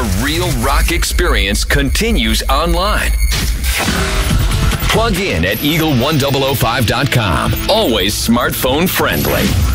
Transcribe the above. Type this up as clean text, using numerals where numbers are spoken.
real rock experience continues online. Plug in at eagle1005.com. Always smartphone friendly.